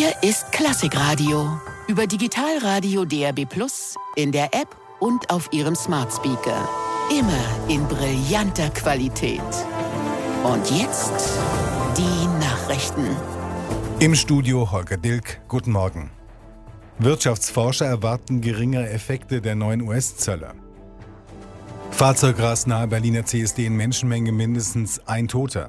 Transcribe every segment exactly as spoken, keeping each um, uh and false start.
Hier ist Klassikradio. Über Digitalradio D R B Plus, in der App und auf Ihrem Smart Speaker. Immer in brillanter Qualität. Und jetzt die Nachrichten. Im Studio Holger Dilk. Guten Morgen. Wirtschaftsforscher erwarten geringere Effekte der neuen U S-Zölle. Fahrzeugras nahe Berliner C S D in Menschenmenge, mindestens ein Toter.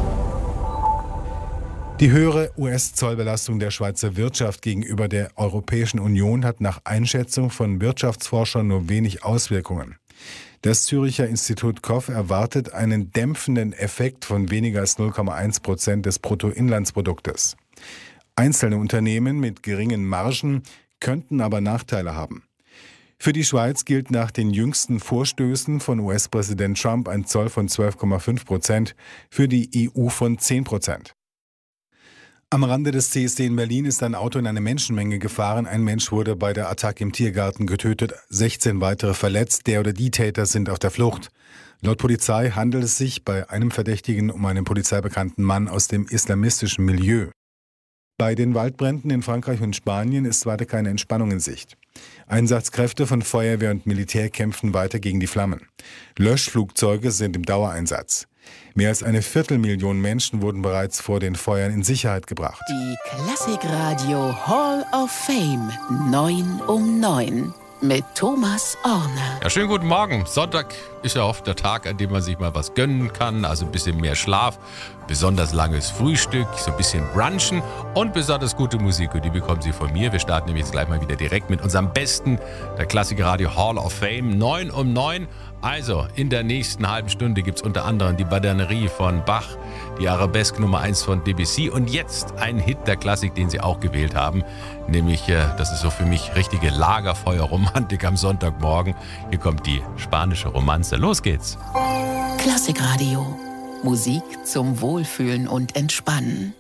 Die höhere U S-Zollbelastung der Schweizer Wirtschaft gegenüber der Europäischen Union hat nach Einschätzung von Wirtschaftsforschern nur wenig Auswirkungen. Das Züricher Institut K O F erwartet einen dämpfenden Effekt von weniger als null Komma eins Prozent des Bruttoinlandsproduktes. Einzelne Unternehmen mit geringen Margen könnten aber Nachteile haben. Für die Schweiz gilt nach den jüngsten Vorstößen von U S-Präsident Trump ein Zoll von zwölf Komma fünf Prozent, für die E U von zehn Prozent. Am Rande des C S D in Berlin ist ein Auto in eine Menschenmenge gefahren. Ein Mensch wurde bei der Attacke im Tiergarten getötet, sechzehn weitere verletzt. Der oder die Täter sind auf der Flucht. Laut Polizei handelt es sich bei einem Verdächtigen um einen polizeibekannten Mann aus dem islamistischen Milieu. Bei den Waldbränden in Frankreich und Spanien ist weiter keine Entspannung in Sicht. Einsatzkräfte von Feuerwehr und Militär kämpfen weiter gegen die Flammen. Löschflugzeuge sind im Dauereinsatz. Mehr als eine Viertelmillion Menschen wurden bereits vor den Feuern in Sicherheit gebracht. Die Klassikradio Hall of Fame neun um neun mit Thomas Orner. Ja, schönen guten Morgen. Sonntag ist ja oft der Tag, an dem man sich mal was gönnen kann. Also ein bisschen mehr Schlaf, besonders langes Frühstück, so ein bisschen Brunchen und besonders gute Musik. Und die bekommen Sie von mir. Wir starten nämlich jetzt gleich mal wieder direkt mit unserem Besten, der Klassikradio Hall of Fame neun um neun. Also, in der nächsten halben Stunde gibt es unter anderem die Badanerie von Bach, die Arabesque Nummer eins von Debussy und jetzt ein Hit der Klassik, den Sie auch gewählt haben. Nämlich, äh, das ist so für mich richtige Lagerfeuerromantik am Sonntagmorgen. Hier kommt die spanische Romanze. Los geht's. Klassikradio. Musik zum Wohlfühlen und Entspannen.